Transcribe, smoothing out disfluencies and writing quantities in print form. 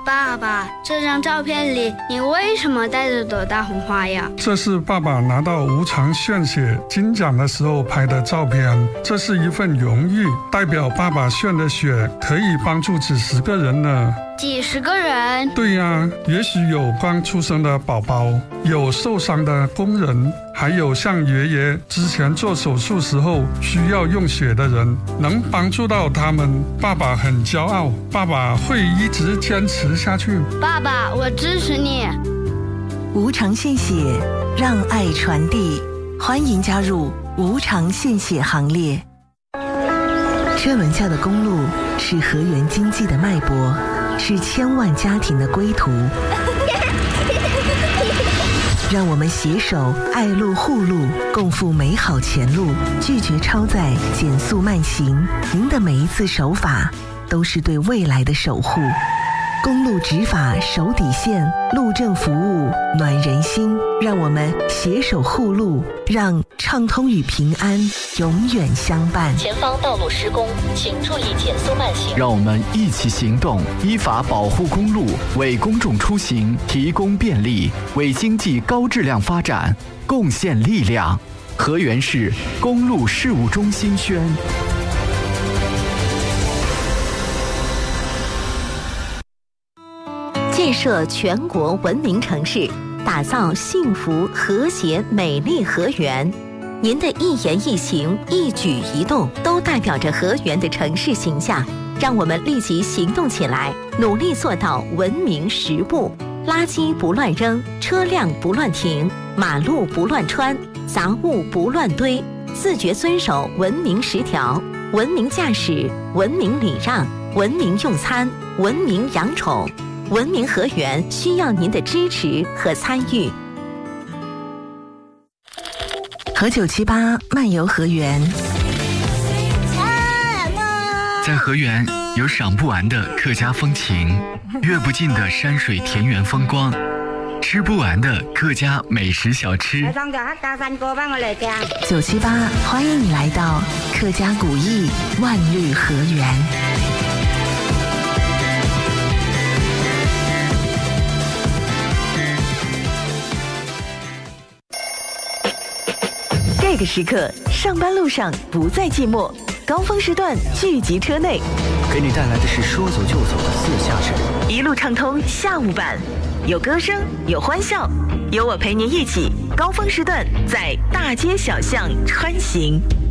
爸爸，这张照片里你为什么戴着朵大红花呀？ 这是爸爸拿到无偿献血金奖的时候拍的照片，这是一份荣誉，代表爸爸献的血可以帮助几十个人呢。 几十个人？ 对呀，也许有刚出生的宝宝，有受伤的工人，还有像爷爷之前做手术时候需要用血的人，能帮助到他们，爸爸很骄傲，爸爸会一直坚持下去。 爸爸，我支持你。 无偿献血，让爱传递，欢迎加入无偿献血行列。车轮下的公路是河源经济的脉搏，是千万家庭的归途。让我们携手爱路护路，共赴美好前路，拒绝超载，减速慢行。您的每一次守法，都是对未来的守护。公路执法守底线，路政服务暖人心。让我们携手护路，让畅通与平安永远相伴。 前方道路施工，请注意减速慢行。 让我们一起行动，依法保护公路，为公众出行提供便利，为经济高质量发展贡献力量。河源市公路事务中心宣。 建设全国文明城市，打造幸福和谐美丽河源。您的一言一行、一举一动，都代表着河源的城市形象。让我们立即行动起来，努力做到文明10不：垃圾不乱扔，车辆不乱停，马路不乱穿，杂物不乱堆，自觉遵守文明10条：文明驾驶，文明礼让，文明用餐，文明养宠。文明河源需要您的支持和参与。 和978漫游河源。 在河源有赏不完的客家风情，阅不尽的山水田园风光，吃不完的客家美食小吃。 978欢迎你来到客家古艺万绿河源。这个时刻，上班路上不再寂寞，高峰时段聚集车内， 给你带来的是说走就走的四下之旅， 一路畅通下午版，有歌声，有欢笑，有我陪您一起，高峰时段在大街小巷穿行。